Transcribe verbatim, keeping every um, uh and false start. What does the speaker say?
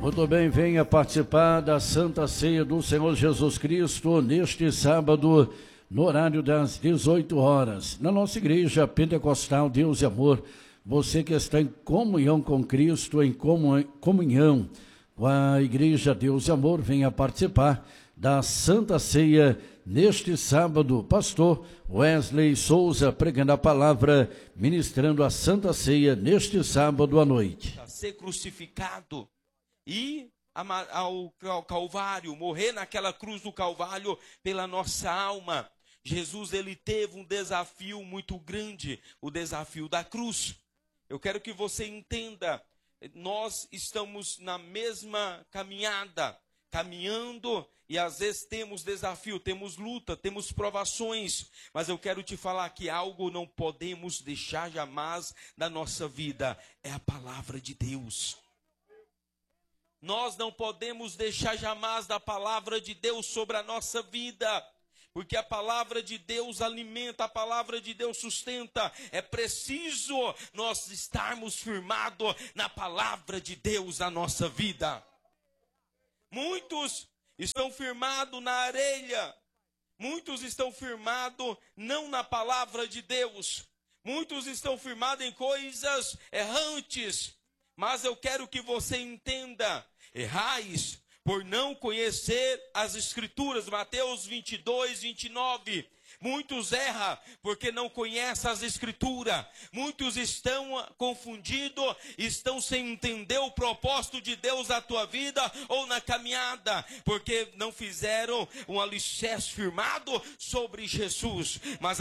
Muito bem, venha participar da Santa Ceia do Senhor Jesus Cristo neste sábado, no horário das dezoito horas, na nossa igreja pentecostal Deus e Amor. Você que está em comunhão com Cristo, em comunhão com a igreja Deus e Amor, venha participar da Santa Ceia neste sábado. Pastor Wesley Souza pregando a palavra, ministrando a Santa Ceia neste sábado à noite. A ser crucificado e ao Calvário, morrer naquela cruz do Calvário pela nossa alma. Jesus, ele teve um desafio muito grande, o desafio da cruz. Eu quero que você entenda, nós estamos na mesma caminhada, caminhando, e às vezes temos desafio, temos luta, temos provações, mas eu quero te falar que algo não podemos deixar jamais da nossa vida, é a palavra de Deus. Nós não podemos deixar jamais da palavra de Deus sobre a nossa vida, porque a palavra de Deus alimenta, a palavra de Deus sustenta. É preciso nós estarmos firmados na palavra de Deus na nossa vida. Muitos estão firmados na areia, muitos estão firmados não na palavra de Deus, muitos estão firmados em coisas errantes, mas eu quero que você entenda, errais por não conhecer as Escrituras. Mateus vinte e dois, vinte e nove. Muitos erram porque não conhecem as Escrituras. Muitos estão confundidos, estão sem entender o propósito de Deus na tua vida ou na caminhada, porque não fizeram um alicerce firmado sobre Jesus. Mas